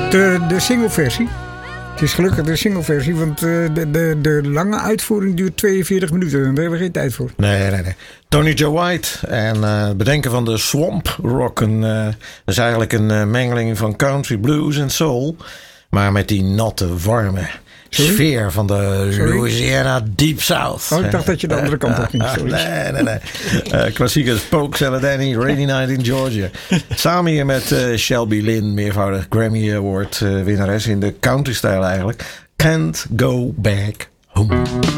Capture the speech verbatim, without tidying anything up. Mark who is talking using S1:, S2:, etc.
S1: De, de singleversie. Het is gelukkig de singleversie, want uh, de, de, de lange uitvoering duurt tweeënveertig minuten. Daar hebben we geen tijd voor.
S2: Nee, nee, nee. Tony Joe White en uh, het bedenken van de swamp rock. Een, uh, dat is eigenlijk een uh, mengeling van country, blues en soul. Maar met die natte, warme Sorry? sfeer van de Sorry? Louisiana Deep South.
S1: Oh, ik dacht dat je de andere kant op ging. Sorry.
S2: Nee, nee, nee. Uh, klassiekers Polk Saladini, Rainy Night in Georgia. Samen hier met uh, Shelby Lynn, meervoudig Grammy Award uh, winnares in de country stijl eigenlijk. Can't Go Back Home.